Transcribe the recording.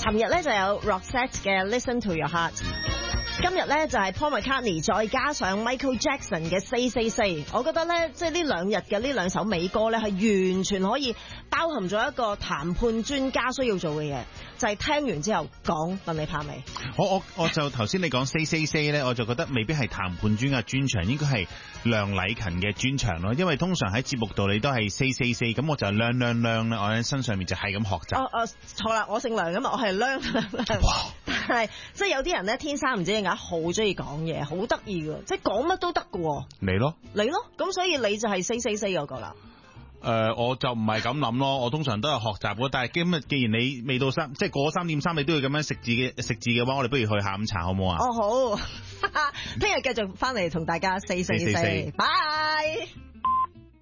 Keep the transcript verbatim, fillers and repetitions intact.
尋日咧就有 Roxette 嘅 Listen to Your Heart。今日咧就係 Paul McCartney 再加上 Michael Jackson 嘅四四四，我覺得咧即係呢兩日嘅呢兩首美歌咧係完全可以包含咗一個談判專家需要做嘅嘢，就係、是、聽完之後講問你怕未？ 我我我就頭先你講四四四咧，我就覺得未必係談判專家專場，應該係梁禮勤嘅專場咯，因為通常喺節目度你都係四四四，咁我就亮亮亮啦，我喺身上面就係咁學習。 哦哦，錯啦，我姓梁噶嘛，我係亮亮亮。哇！但係即係有啲人咧天生唔知點解好中意講嘢，好得意噶，即係講乜都得噶。 你咯， 你咯，咁所以你就係四四四嗰個啦。 誒、呃，我就唔係咁諗咯，我通常都係學習嘅，但係今日既然你未到三，即係過三點三，你都要咁樣食字嘅食字嘅話，我哋不如去下午茶好唔好啊？ 哦好，聽日繼續翻嚟同大家四四四，拜。